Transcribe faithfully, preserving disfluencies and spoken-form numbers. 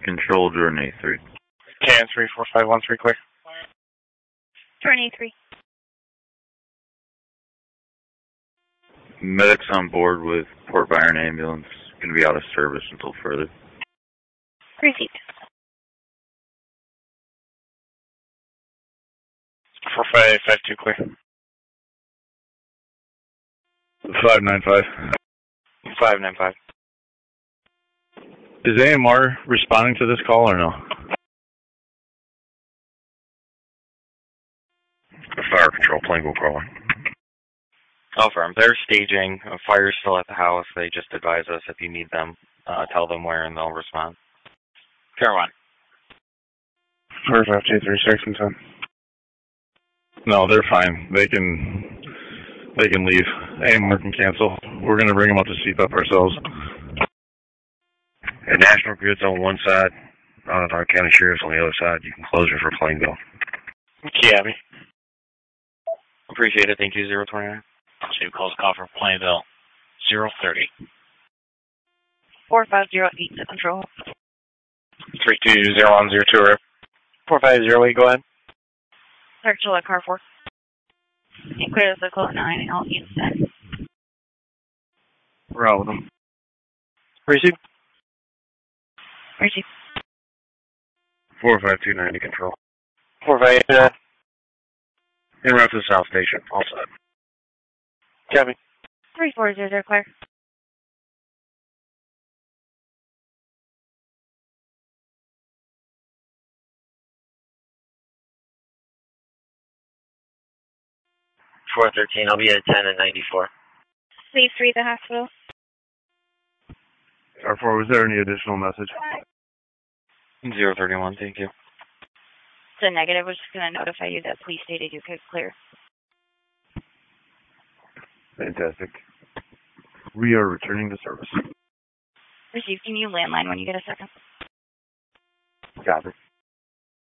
Control, Jordan A three. K N three four five one three clear. Jordan A three. Medics on board with Port Byron ambulance. Going to be out of service until further. Received. four five five two clear. five nine five. five nine five. Is A M R responding to this call or no? Fire control plane will call. Confirm. They're staging. A fire's still at the house. They just advise us if you need them. Uh, tell them where and they'll respond. Fair one. four five two three six and ten. No, they're fine. They can they can leave. A M R can cancel. We're going to bring them up to C P U P ourselves. And National Grid's on one side. Onondaga County Sheriff's on the other side. You can close it for Plainville. Yeah, Abby. Appreciate it. Thank you, zero twenty-nine. Save calls call for Plainville. zero thirty. four five zero eight to control. three two zero one zero two. four five zero eight, go ahead. Search at car four. And clear the circle at nine and I'll use that. We're out with them. Receive. Receive. four five two nine to control. four five two nine. En route to the South Station. All set. Copy. three four zero zero clear. four thirteen, I'll be at ten and ninety-four. Please three the hospital. R four, was there any additional message? zero thirty-one, thank you. It's a negative. We're just going to notify you that police stated you could clear. Fantastic. We are returning to service. Receive. Can you landline when you get a second? Copy.